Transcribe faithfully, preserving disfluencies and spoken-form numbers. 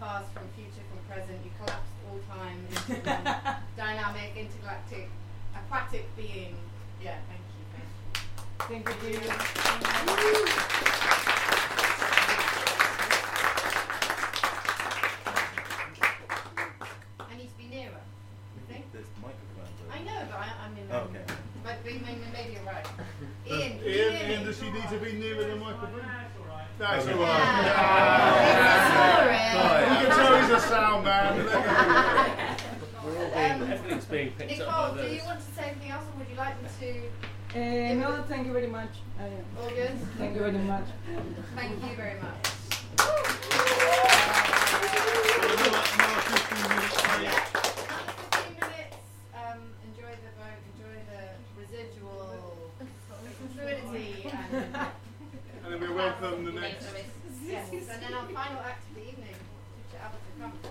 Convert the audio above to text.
past, from future, from present. You collapsed all time into one dynamic, intergalactic, aquatic being. Yeah, thank you. Thank you. Thank you. I need to be nearer. You think? There's microphones. I know, but I, I mean, Oh, okay. but maybe, maybe you're right. Ian, Ian, Ian, does she need to be nearer the microphone? That's Okay. all right. Yeah. Sorry. You can tell he's a sound man. We're all being, Um, everything's being picked Nicole, up by do those. you want to say anything else, or would you like me to? Uh, no, thank you very much. I, uh, All good? thank you very much. Thank you very much. Another fifteen minutes break. Yeah, another fifteen minutes. Um, enjoy the boat, enjoy the residual fluidity, and, And then we welcome the next. yes, and then our final act of the evening, Tucha Abba to come.